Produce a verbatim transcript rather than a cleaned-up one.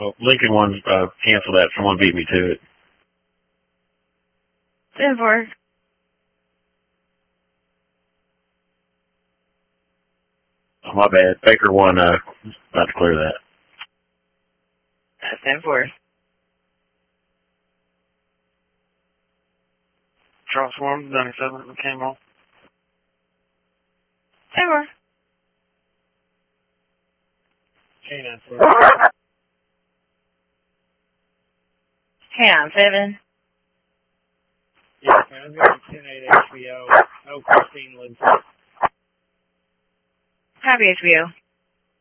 Well, Lincoln one, uh, cancel that. Someone beat me to it. ten four. Oh, my bad. Baker one, uh, about to clear that. ten four. Transform, ninety-seven, came on. ten four. Canine four. Canine seven. Yes, man, I'm going to ten eight H B O. Oh, Christine Lindsay. Happy H B O.